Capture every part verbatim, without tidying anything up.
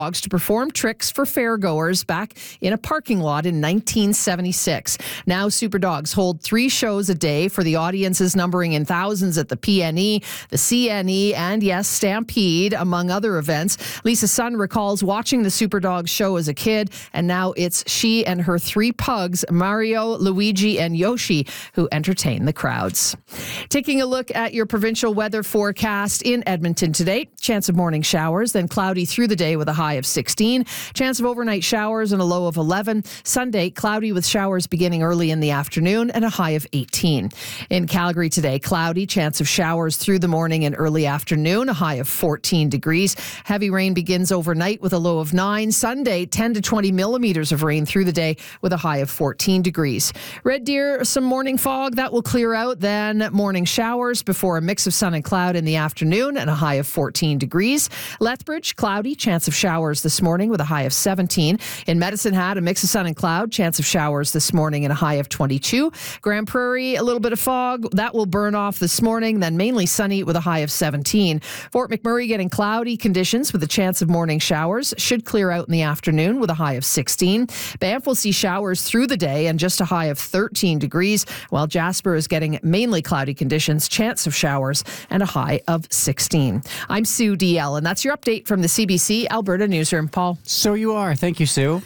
dogs to perform tricks for fairgoers back in a parking lot in nineteen seventy-six. Now Super Dogs hold three shows a day for the audiences numbering in thousands at the P N E, the C N E, and yes, Stampede, among other events. Lisa Sun recalls watching the Super Dogs show as a kid, and now it's she and her three pugs, Mario, Luigi, and Yoshi, who entertain the crowds. Taking a look at your provincial weather forecast in Edmonton today. Chance of morning showers, then cloudy through the day with a high of sixteen. Chance of overnight showers and a low of eleven. Sunday, cloudy with showers beginning early in the afternoon and a high of eighteen. In Calgary today, cloudy, chance of showers through the morning and early afternoon, a high of fourteen degrees. Heavy rain begins overnight with a low of nine. Sunday, ten to twenty millimeters of rain through the day with a high of fourteen degrees. Red Deer, some morning fog that will clear out, then morning showers before a mix of sun and cloud in the afternoon and a high of fourteen degrees. Lethbridge, cloudy, chance of showers this morning with a high of seventeen. In Medicine Hat, a mix of sun and cloud, chance of showers this morning and a high of twenty-two. Grand Prairie, a little bit of fog. That will burn off this morning, then mainly sunny with a high of seventeen. Fort McMurray getting cloudy conditions with a chance of morning showers. Should clear out in the afternoon with a high of sixteen. Banff will see showers through the day and just a high of thirteen degrees, while Jasper is getting mainly cloudy conditions, chance of showers, and a high of sixteen. I'm Sue D L, and that's your update from the C B C Alberta Newsroom. Paul? So you are. Thank you, Sue.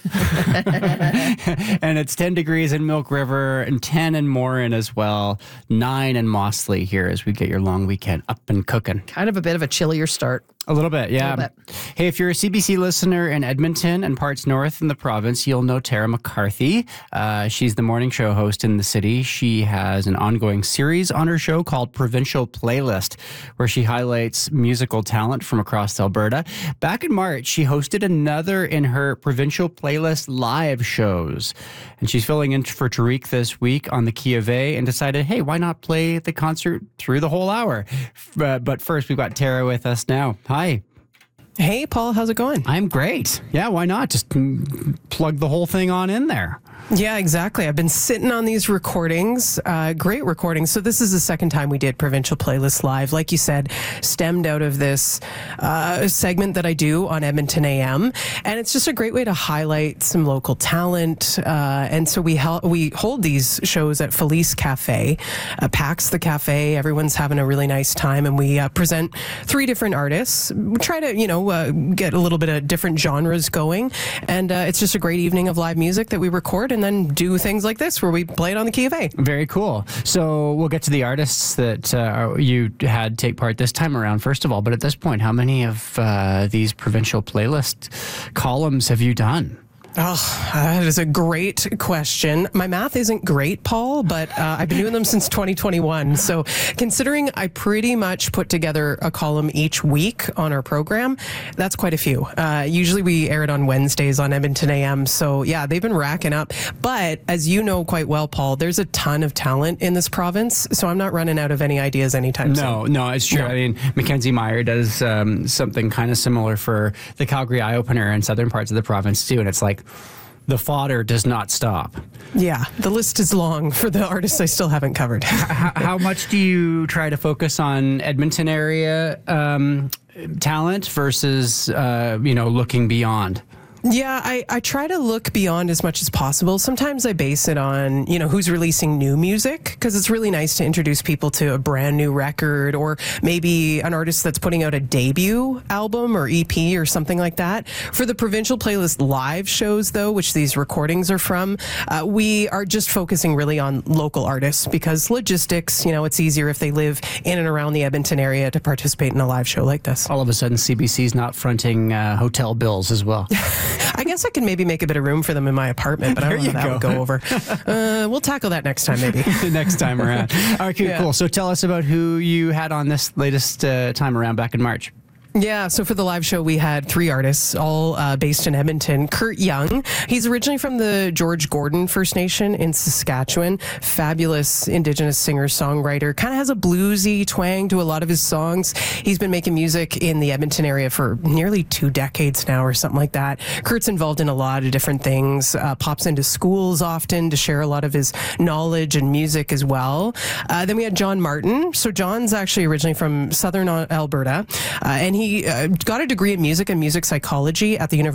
And it's ten degrees in Milk River and ten in Morin as well. nine in Mossley here as we get your long weekend up and cooking. Kind of a bit of a chillier start. A little bit, yeah. Little bit. Hey, if you're a C B C listener in Edmonton and parts north in the province, you'll know Tara McCarthy. Uh, she's the morning show host in the city. She has an ongoing series on her show called Provincial Playlist, where she highlights musical talent from across Alberta. Back in March, she hosted another in her Provincial Playlist live shows. And she's filling in for Tariq this week on the Key of A and decided, hey, why not play the concert through the whole hour? Uh, but first, we've got Tara with us now. Hi. Hey, Paul, how's it going? I'm great. Yeah, why not? Just mm, plug the whole thing on in there. Yeah, exactly. I've been sitting on these recordings, uh, great recordings. So this is the second time we did Provincial Playlist Live. Like you said, stemmed out of this uh, segment that I do on Edmonton A M. And it's just a great way to highlight some local talent. Uh, and so we, hel- we hold these shows at Felice Cafe, uh, Pax the Cafe. Everyone's having a really nice time. And we uh, present three different artists. We try to, you know, uh, get a little bit of different genres going. And uh, it's just a great evening of live music that we record and then do things like this where we play it on the Key of A. Very cool. So we'll get to the artists that uh, you had take part this time around, first of all. But at this point, how many of uh, these provincial playlist columns have you done? Oh, that is a great question. My math isn't great, Paul, but uh, I've been doing them since twenty twenty-one. So considering I pretty much put together a column each week on our program, that's quite a few. Uh, usually we air it on Wednesdays on Edmonton A M. So yeah, they've been racking up. But as you know quite well, Paul, there's a ton of talent in this province. So I'm not running out of any ideas anytime soon. No, no, it's true. No. I mean, Mackenzie Meyer does um, something kind of similar for the Calgary Eye Opener in southern parts of the province too. And it's like, the fodder does not stop. Yeah, the list is long for the artists I still haven't covered. how, how much do you try to focus on Edmonton area um, talent versus, uh, you know, looking beyond? Yeah, I, I try to look beyond as much as possible. Sometimes I base it on, you know, who's releasing new music, because it's really nice to introduce people to a brand new record or maybe an artist that's putting out a debut album or E P or something like that. For the Provincial Playlist live shows, though, which these recordings are from, uh, we are just focusing really on local artists because logistics, you know, it's easier if they live in and around the Edmonton area to participate in a live show like this. All of a sudden, C B C's not fronting uh, hotel bills as well. I guess I can maybe make a bit of room for them in my apartment, but I don't know how that go. would go over. Uh, we'll tackle that next time, maybe. Next time around. Okay, yeah. Cool. So tell us about who you had on this latest uh, time around back in March. Yeah, so for the live show, we had three artists, all uh, based in Edmonton. Kurt Young, he's originally from the George Gordon First Nation in Saskatchewan. Fabulous Indigenous singer-songwriter. Kind of has a bluesy twang to a lot of his songs. He's been making music in the Edmonton area for nearly two decades now or something like that. Kurt's involved in a lot of different things, uh, pops into schools often to share a lot of his knowledge and music as well. Uh, then we had John Martin. So John's actually originally from southern Alberta, uh, and he he uh, got a degree in music and music psychology at the University